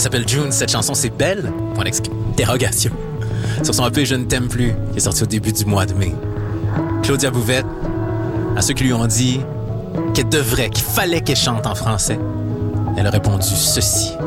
s'appelle June, cette chanson, c'est belle? Point d'interrogation. Sur son EP Je ne t'aime plus, qui est sorti au début du mois de mai. Claudia Bouvette, à ceux qui lui ont dit qu'elle devrait, qu'il fallait qu'elle chante en français, elle a répondu ceci.